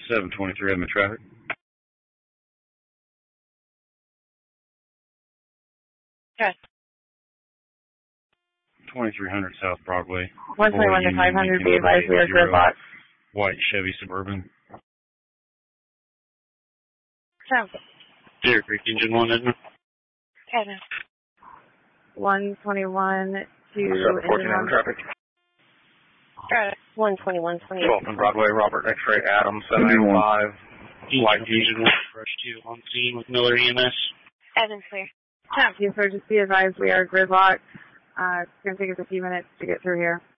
723 in the traffic. 2300 South Broadway. 121 to 500, be advised we are gridlock. White Chevy Suburban. Traffic. Deer Creek, Engine 1, Edna. Edna. 121 to Engine 1 traffic. 121, 28. 12th and Broadway, Robert X-Ray Adams, 785. White Engine 1, Rush 2 on scene with Miller EMS. Evans clear. Traffic, sir, just be advised we are gridlocked. It's going to take us a few minutes to get through here.